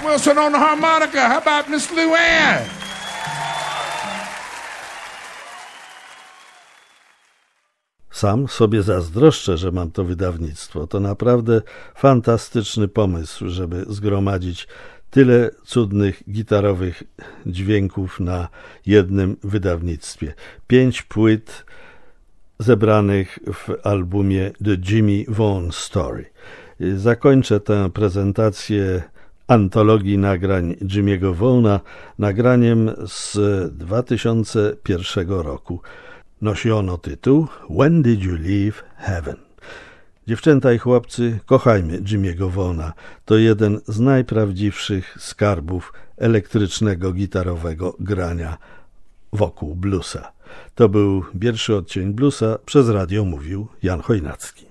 Wilson on the harmonica. How about Miss Lou Ann? Sam sobie zazdroszczę, że mam to wydawnictwo. To naprawdę fantastyczny pomysł, żeby zgromadzić tyle cudnych gitarowych dźwięków na jednym wydawnictwie. 5 płyt zebranych w albumie The Jimmy Vaughan Story. Zakończę tę prezentację antologii nagrań Jimmy'ego Vaughana nagraniem z 2001 roku. Nosi ono tytuł When Did You Leave Heaven? Dziewczęta i chłopcy, kochajmy Jimmy'ego Vaughana. To jeden z najprawdziwszych skarbów elektrycznego, gitarowego grania wokół bluesa. To był pierwszy odcień bluesa, przez radio mówił Jan Chojnacki.